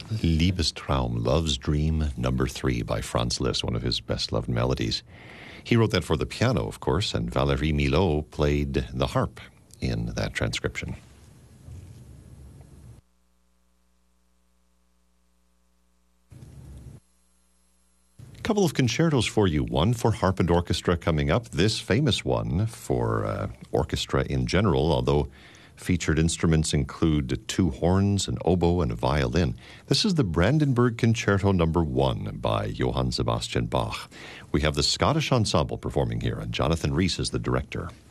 Liebestraum, Love's Dream, number 3 by Franz Liszt, one of his best-loved melodies. He wrote that for the piano, of course, and Valérie Milhaud played the harp in that transcription. Couple of concertos for you. One for harp and orchestra coming up. This famous one for orchestra in general, although featured instruments include 2 horns, an oboe, and a violin. This is the Brandenburg Concerto No. 1 by Johann Sebastian Bach. We have the Scottish Ensemble performing here, and Jonathan Rhys is the director.